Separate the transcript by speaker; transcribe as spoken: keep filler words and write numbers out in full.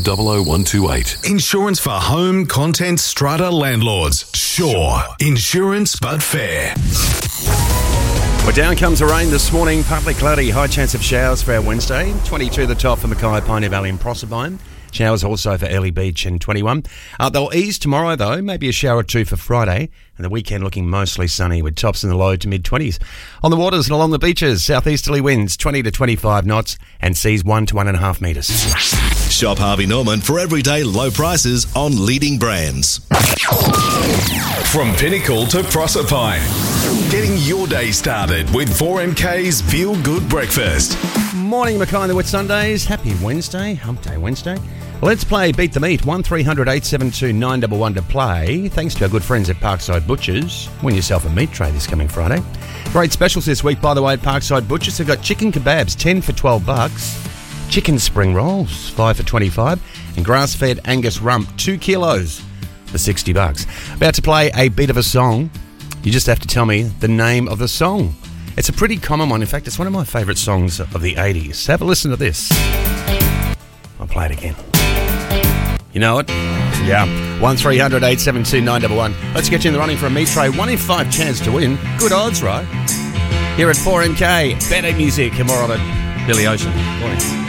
Speaker 1: double oh one two eight.
Speaker 2: Insurance for home, content, strata landlords. Sure. Insurance but fair.
Speaker 3: Well, down comes the rain this morning. Partly cloudy, high chance of showers for our Wednesday. twenty-two the top for Mackay, Pioneer Valley and Proserpine. Showers also for Early Beach and twenty-one. Uh, they'll ease tomorrow, though. Maybe a shower or two for Friday. And the weekend looking mostly sunny with tops in the low to mid-twenties. On the waters and along the beaches, southeasterly winds twenty to twenty-five knots and seas one to one and a half metres.
Speaker 4: Shop Harvey Norman for everyday low prices on leading brands.
Speaker 2: From Pinnacle to Proserpine. Getting your day started with four M K's Feel Good Breakfast.
Speaker 3: Morning, Mackay and the Whitsundays. Happy Wednesday, Hump Day Wednesday. Let's play Beat the Meat. one three hundred eight seven two nine one one to play. Thanks to our good friends at Parkside Butchers. Win yourself a meat tray this coming Friday. Great specials this week, by the way, at Parkside Butchers. They've got chicken kebabs, ten for twelve bucks. Chicken spring rolls, five for twenty-five. And grass-fed Angus rump, two kilos for sixty bucks. About to play a beat of a song. You just have to tell me the name of the song. It's a pretty common one. In fact, it's one of my favourite songs of the eighties. Have a listen to this. I'll play it again. You know it? Yeah. one three hundred eight seven two nine one one. Let's get you in the running for a meat tray. One in five chance to win. Good odds, right? Here at four M K, better music and more of it. Billy Ocean. Morning.